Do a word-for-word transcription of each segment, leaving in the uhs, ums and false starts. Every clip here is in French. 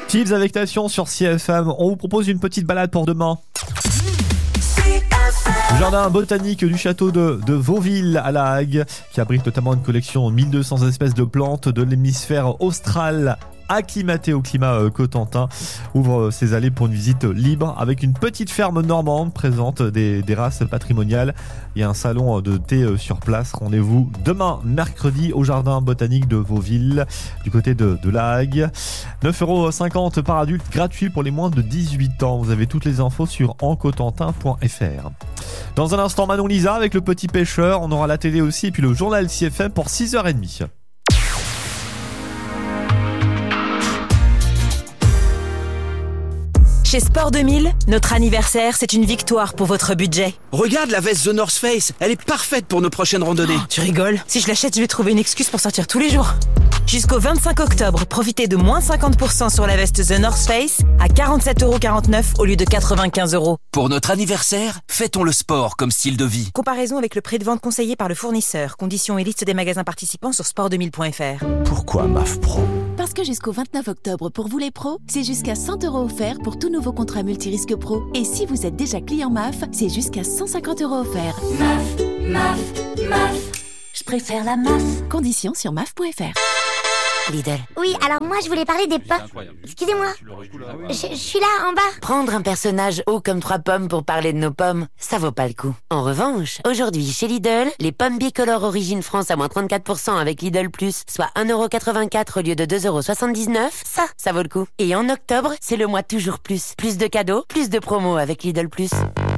Tips avec Nation sur C F M. On vous propose une petite balade pour demain. Le jardin botanique du château de, de Vauville à La Hague, qui abrite notamment une collection de mille deux cents espèces de plantes de l'hémisphère austral, acclimaté au climat euh, cotentin, ouvre euh, ses allées pour une visite libre avec une petite ferme normande présente des, des races patrimoniales. Il y a un salon de thé euh, sur place. Rendez-vous demain mercredi au jardin botanique de Vauville du côté de, de La Hague. neuf euros cinquante par adulte, gratuit pour les moins de dix-huit ans. Vous avez toutes les infos sur encotentin point f r. Dans un instant, Manon Lisa avec le petit pêcheur. On aura la télé aussi et puis le journal C F M pour six heures trente. Chez Sport deux mille, notre anniversaire, c'est une victoire pour votre budget. Regarde la veste The North Face, elle est parfaite pour nos prochaines randonnées. Oh, tu rigoles? Si je l'achète, je vais trouver une excuse pour sortir tous les jours. Jusqu'au vingt-cinq octobre, profitez de moins cinquante pour cent sur la veste The North Face à quarante-sept euros quarante-neuf au lieu de quatre-vingt-quinze euros. Pour notre anniversaire, fêtons le sport comme style de vie. Comparaison avec le prix de vente conseillé par le fournisseur. Conditions et liste des magasins participants sur sport deux mille point f r. Pourquoi M A F Pro? Parce que jusqu'au vingt-neuf octobre, pour vous les pros, c'est jusqu'à cent euros offerts pour tout nouveau contrat multirisque pro. Et si vous êtes déjà client M A F, c'est jusqu'à cent cinquante euros offerts. M A F, M A F, M A F. Je préfère la M A F. Conditions sur M A F point f r. Lidl. Oui, alors moi je voulais parler des pommes. Excusez-moi. Je, je suis là, en bas. Prendre un personnage haut comme trois pommes pour parler de nos pommes, ça vaut pas le coup. En revanche, aujourd'hui chez Lidl, les pommes bicolores Origine France à moins trente-quatre pour cent avec Lidl Plus, soit un euro quatre-vingt-quatre au lieu de deux euros soixante-dix-neuf, ça, ça vaut le coup. Et en octobre, c'est le mois toujours plus. Plus de cadeaux, plus de promos avec Lidl Plus.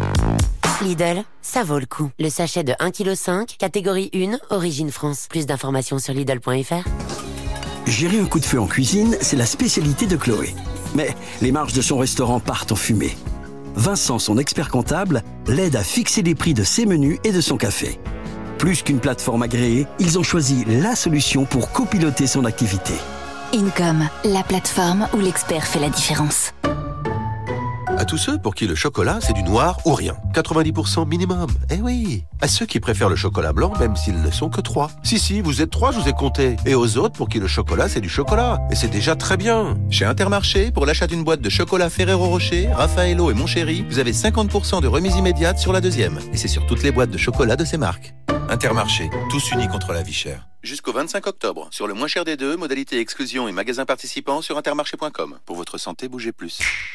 Lidl, ça vaut le coup. Le sachet de un virgule cinq kilos, catégorie un, Origine France. Plus d'informations sur Lidl point f r. Gérer un coup de feu en cuisine, c'est la spécialité de Chloé. Mais les marges de son restaurant partent en fumée. Vincent, son expert comptable, l'aide à fixer les prix de ses menus et de son café. Plus qu'une plateforme agréée, ils ont choisi la solution pour copiloter son activité. Income, la plateforme où l'expert fait la différence. À tous ceux pour qui le chocolat, c'est du noir ou rien. quatre-vingt-dix pour cent minimum. Eh oui. À ceux qui préfèrent le chocolat blanc, même s'ils ne sont que trois. Si, si, vous êtes trois, je vous ai compté. Et aux autres pour qui le chocolat, c'est du chocolat. Et c'est déjà très bien. Chez Intermarché, pour l'achat d'une boîte de chocolat Ferrero Rocher, Raffaello et Montchéri, vous avez cinquante pour cent de remise immédiate sur la deuxième. Et c'est sur toutes les boîtes de chocolat de ces marques. Intermarché, tous unis contre la vie chère. Jusqu'au vingt-cinq octobre, sur le moins cher des deux, modalité exclusion et magasins participants sur intermarché point com. Pour votre santé, bougez plus.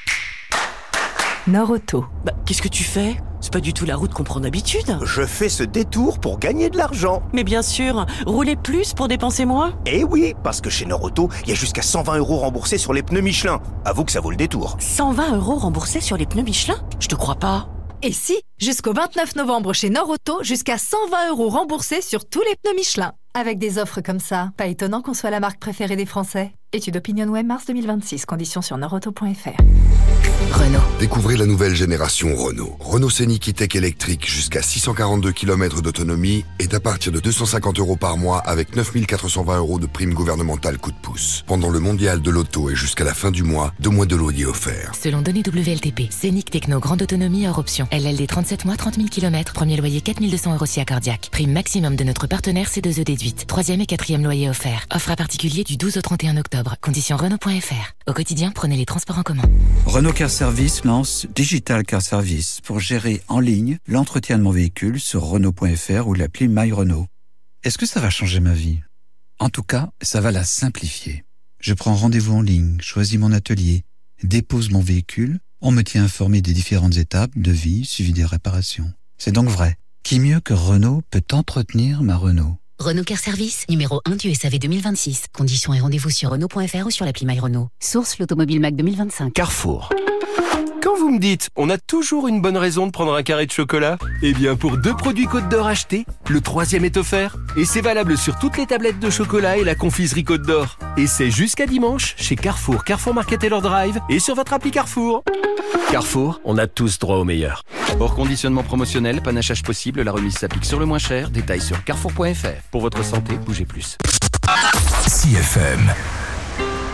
Nord-Auto. Bah, qu'est-ce que tu fais? C'est pas du tout la route qu'on prend d'habitude. Je fais ce détour pour gagner de l'argent. Mais bien sûr, rouler plus pour dépenser moins. Eh oui, parce que chez Nord-Auto, il y a jusqu'à cent vingt euros remboursés sur les pneus Michelin. Avoue que ça vaut le détour. cent vingt euros remboursés sur les pneus Michelin? Je te crois pas. Et si, jusqu'au vingt-neuf novembre chez Nord-Auto, jusqu'à cent vingt euros remboursés sur tous les pneus Michelin. Avec des offres comme ça, pas étonnant qu'on soit la marque préférée des Français. Étude OpinionWay mars deux mille vingt-six, conditions sur nord auto point f r. Renault. Découvrez la nouvelle génération Renault. Renault Scénic E-Tech électrique jusqu'à six cent quarante-deux kilomètres d'autonomie est à partir de deux cent cinquante euros par mois avec neuf mille quatre cent vingt euros de prime gouvernementale coup de pouce. Pendant le mondial de l'auto et jusqu'à la fin du mois, deux mois de loyer offert. Selon données W L T P, Scénic Techno grande autonomie hors option. L L D trente-sept mois, trente mille kilomètres, premier loyer quatre mille deux cents euros si accordiaque. Prime maximum de notre partenaire C deux E déduite. Troisième et quatrième loyer offert. Offre à particulier du douze au trente et un octobre. Conditions Renault point f r. Au quotidien, prenez les transports en commun. Renault Car Service lance Digital Car Service pour gérer en ligne l'entretien de mon véhicule sur Renault point f r ou l'appli My Renault. Est-ce que ça va changer ma vie? En tout cas, ça va la simplifier. Je prends rendez-vous en ligne, choisis mon atelier, dépose mon véhicule, on me tient informé des différentes étapes, devis, suivi des réparations. C'est donc vrai. Qui mieux que Renault peut entretenir ma Renault? Renault Car Service, numéro un du S A V deux mille vingt-six. Conditions et rendez-vous sur Renault point f r ou sur l'appli My Renault. Source l'Automobile Mac deux mille vingt-cinq. Carrefour. Quand vous me dites, on a toujours une bonne raison de prendre un carré de chocolat, eh bien pour deux produits Côte d'Or achetés, le troisième est offert. Et c'est valable sur toutes les tablettes de chocolat et la confiserie Côte d'Or. Et c'est jusqu'à dimanche chez Carrefour, Carrefour Market Taylor Drive et sur votre appli Carrefour. Carrefour, on a tous droit au meilleur. Hors conditionnement promotionnel, panachage possible, la remise s'applique sur le moins cher. Détails sur carrefour point f r. Pour votre santé, bougez plus. C F M.